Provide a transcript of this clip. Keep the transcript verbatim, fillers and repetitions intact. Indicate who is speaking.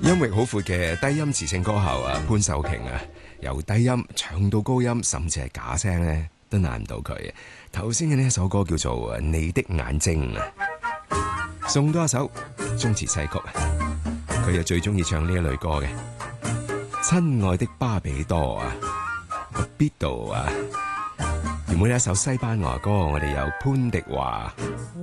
Speaker 1: 音域好闊嘅低音磁性歌后啊，潘秀瓊啊，由低音唱到高音，甚至係假聲咧，都難唔到佢。頭先嘅呢一首歌叫做《你的眼睛》啊，送多一首中詞西曲，佢又最中意唱呢一類歌嘅。親愛的巴比多啊 ，Beatle 啊，原本呢一首西班牙歌，我哋有潘迪華。